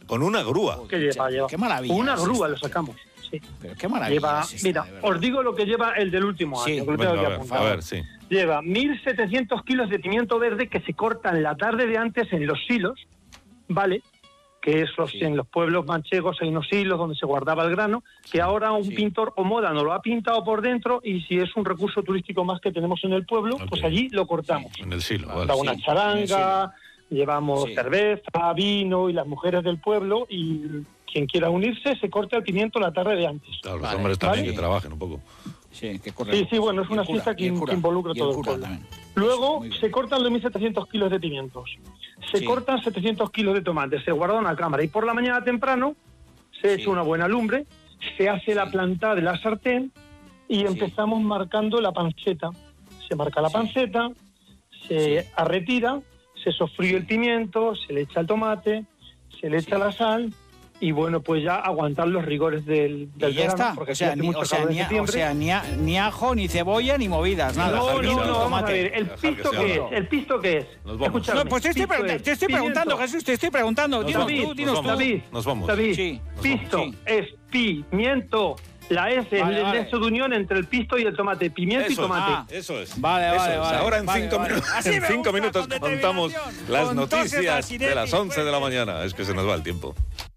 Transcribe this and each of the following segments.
Con una grúa. ¿Qué lleva? Qué maravilla. Con una es grúa esta. lo sacamos. Sí. Pero qué maravilla. Lleva, es esta, mira, de verdad. os digo lo que lleva el del último Sí. año, que lo tengo Venga, aquí a ver, apuntado. a ver, sí. Lleva 1.700 kilos de pimiento verde que se cortan la tarde de antes en los silos, ¿vale? Que esos, Sí. en los pueblos manchegos hay unos silos donde se guardaba el grano, que ahora un Sí. pintor o moda nos lo ha pintado por dentro, y si es un recurso turístico más que tenemos en el pueblo, Ok. pues allí lo cortamos. En el silo, Vale. vale. Para una Sí, charanga, llevamos Sí. cerveza, vino, y las mujeres del pueblo, y quien quiera unirse se corta el pimiento la tarde de antes. Claro, los Vale. hombres también Vale. que trabajen un poco. Sí, que corre. Sí, bueno, es Y una el cura, fiesta que y el cura, involucra y todo el cura pueblo. también. Luego Muy bien. se cortan los 1.700 kilos de pimientos, se Sí. cortan 700 kilos de tomates, se guarda en una cámara, y por la mañana temprano se Sí. echa una buena lumbre, se hace la planta de la sartén y empezamos marcando la panceta. Se marca la Sí. panceta, se Sí. arretira, se sofríe el pimiento, se le echa el tomate, se le echa Sí. la sal, y bueno, pues ya aguantar los rigores del Y ya verano, está. porque O sea, aquí hace mucho calor en septiembre. ni ajo, ni cebolla, ni movidas, nada. No, dejar que no, sea, no, vamos a tomate. ver. ¿El Dejar que pisto sea, qué es? no. ¿El pisto qué es? Nos vamos. Escúchame, No, pues te estoy pisto preguntando, es Jesús, te estoy preguntando. Nos Dinos vamos, tú, nos dinos tú. vamos. David, Nos vamos. David, Sí, pisto sí. es pimiento. La S es Vale, el vale. nexo de unión entre el pisto y el tomate. Pimiento y Eso es. tomate. Ah. Eso es. Vale, Eso vale, es. vale. Ahora en Vale, 5 vale. minutos, Así en me 5 gusta, minutos con contamos determinación, las con toques noticias así de las 11 de la pues. mañana. Es que se nos va el tiempo.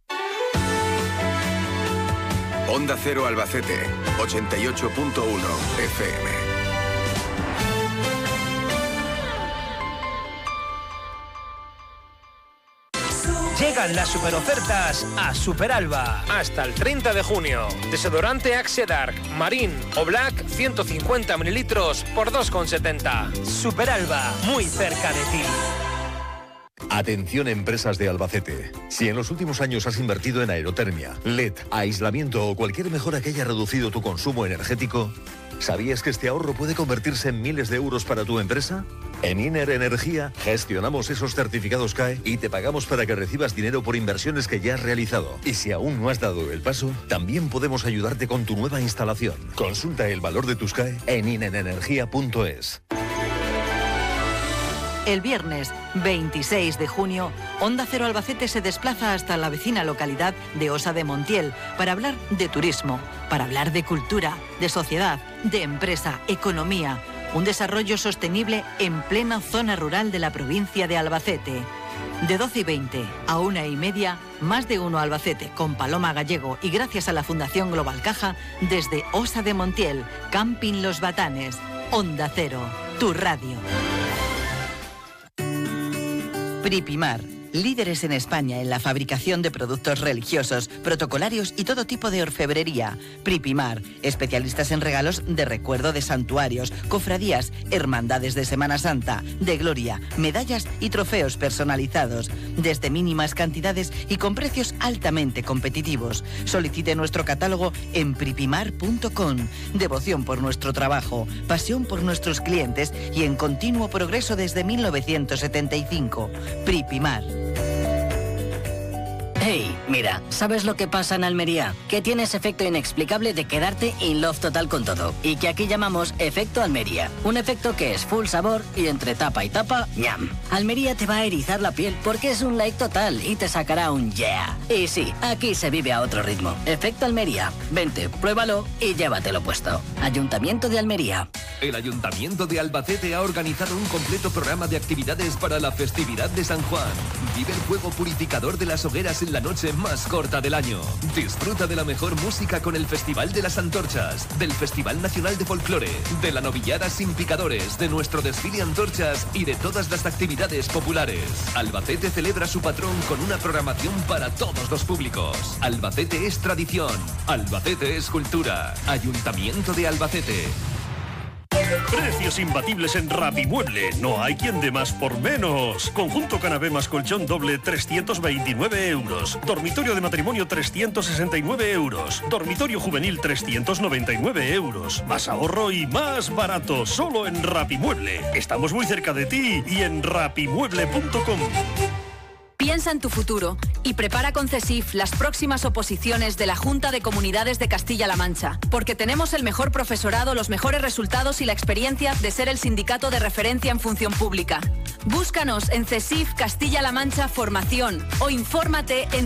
Onda Cero Albacete, 88.1 FM. Llegan las superofertas a Superalba. Hasta el 30 de junio. Desodorante Axe Dark, Marine o Black, 150 mililitros por 2,70. Superalba, muy cerca de ti. Atención empresas de Albacete. Si en los últimos años has invertido en aerotermia, LED, aislamiento o cualquier mejora que haya reducido tu consumo energético, ¿sabías que este ahorro puede convertirse en miles de euros para tu empresa? En Iner Energía gestionamos esos certificados CAE y te pagamos para que recibas dinero por inversiones que ya has realizado. Y si aún no has dado el paso, también podemos ayudarte con tu nueva instalación. Consulta el valor de tus CAE en inerenergia.es. El viernes 26 de junio, Onda Cero Albacete se desplaza hasta la vecina localidad de Osa de Montiel para hablar de turismo, para hablar de cultura, de sociedad, de empresa, economía, un desarrollo sostenible en plena zona rural de la provincia de Albacete. De 12:20 a 1:30, Más de Uno Albacete con Paloma Gallego y gracias a la Fundación Global Caja desde Osa de Montiel, Camping Los Batanes, Onda Cero, tu radio. Pripimar, líderes en España en la fabricación de productos religiosos, protocolarios y todo tipo de orfebrería. Pripimar, especialistas en regalos de recuerdo de santuarios, cofradías, hermandades de Semana Santa, de gloria, medallas y trofeos personalizados, desde mínimas cantidades y con precios altamente competitivos. Solicite nuestro catálogo en pripimar.com. Devoción por nuestro trabajo, pasión por nuestros clientes y en continuo progreso desde 1975. Pripimar. Hey, mira, ¿sabes lo que pasa en Almería? Que tienes efecto inexplicable de quedarte in love total con todo. Y que aquí llamamos efecto Almería. Un efecto que es full sabor y entre tapa y tapa, ñam. Almería te va a erizar la piel porque es un like total y te sacará un yeah. Y sí, aquí se vive a otro ritmo. Efecto Almería. Vente, pruébalo y llévatelo puesto. Ayuntamiento de Almería. El Ayuntamiento de Albacete ha organizado un completo programa de actividades para la festividad de San Juan. Vive el fuego purificador de las hogueras en la noche más corta del año. Disfruta de la mejor música con el Festival de las Antorchas, del Festival Nacional de Folclore, de la Novillada sin picadores, de nuestro desfile Antorchas y de todas las actividades populares. Albacete celebra su patrón con una programación para todos los públicos. Albacete es tradición. Albacete es cultura. Ayuntamiento de Albacete. Precios imbatibles en Rapimueble. No hay quien dé más por menos. Conjunto canapé más colchón doble, 329 euros. Dormitorio de matrimonio, 369 euros. Dormitorio juvenil, 399 euros. Más ahorro y más barato. Solo en Rapimueble. Estamos muy cerca de ti y en rapimueble.com. Piensa en tu futuro y prepara con CESIF las próximas oposiciones de la Junta de Comunidades de Castilla-La Mancha, porque tenemos el mejor profesorado, los mejores resultados y la experiencia de ser el sindicato de referencia en función pública. Búscanos en CESIF Castilla-La Mancha Formación o infórmate en